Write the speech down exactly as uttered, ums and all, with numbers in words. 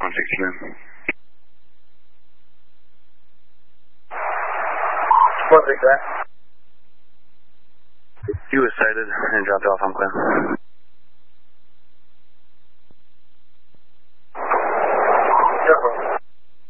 one sixty-nine. What was that? He was sighted and dropped off on clear.